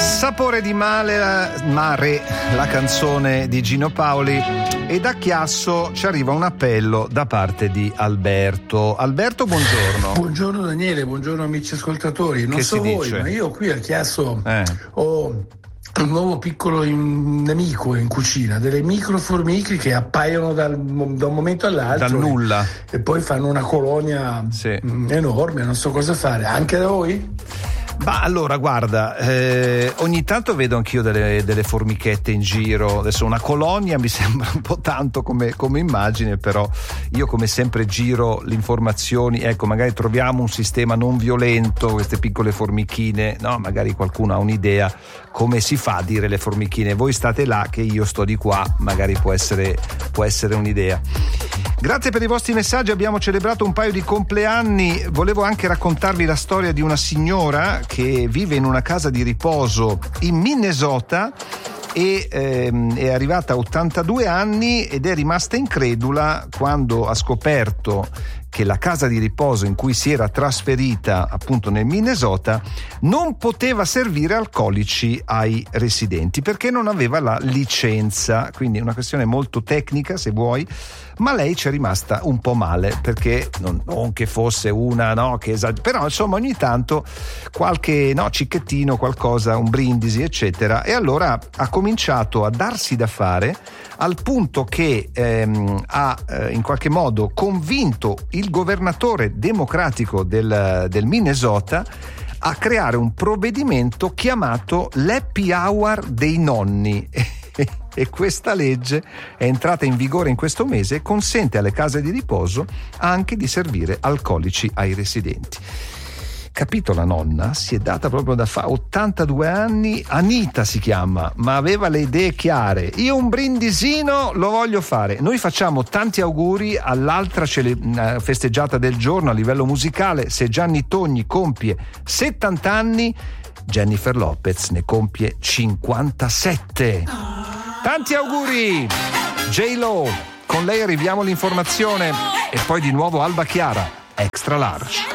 Sapore di mare, la canzone di Gino Paoli, e da Chiasso ci arriva un appello da parte di Alberto. Alberto, buongiorno. Buongiorno Daniele, buongiorno amici ascoltatori. Non che so voi, ma io qui a Chiasso ho un nuovo piccolo nemico in cucina, delle microformiche che appaiono da un momento all'altro, dal nulla, e poi fanno una colonia enorme, non so cosa fare. Anche da voi? Ma allora guarda, ogni tanto vedo anch'io delle formichette in giro. Adesso una colonia mi sembra un po' tanto come immagine, però io come sempre giro le informazioni. Ecco, magari troviamo un sistema non violento, queste piccole formichine, no? Magari qualcuno ha un'idea come si fa a dire le formichine. Voi state là che io sto di qua, magari può essere un'idea. Grazie per i vostri messaggi, abbiamo celebrato un paio di compleanni. Volevo anche raccontarvi la storia di una signora che vive in una casa di riposo in Minnesota e è arrivata a 82 anni ed è rimasta incredula quando ha scoperto che la casa di riposo in cui si era trasferita, appunto nel Minnesota, non poteva servire alcolici ai residenti perché non aveva la licenza. Quindi è una questione molto tecnica, se vuoi, ma lei ci è rimasta un po' male, perché non che fosse una, no, che però insomma ogni tanto qualche cicchettino, qualcosa, un brindisi eccetera, e allora ha cominciato a darsi da fare, al punto che ha in qualche modo convinto il governatore democratico del Minnesota a creare un provvedimento chiamato l'Happy Hour dei nonni. E questa legge è entrata in vigore in questo mese e consente alle case di riposo anche di servire alcolici ai residenti. Capito, la nonna si è data proprio da fare, 82 anni, Anita si chiama, ma aveva le idee chiare. Io un brindisino lo voglio fare. Noi facciamo tanti auguri all'altra festeggiata del giorno a livello musicale. Se Gianni Togni compie 70 anni, Jennifer Lopez ne compie 57. Tanti auguri J-Lo, con lei arriviamo all'informazione e poi di nuovo Alba Chiara, Extra Large.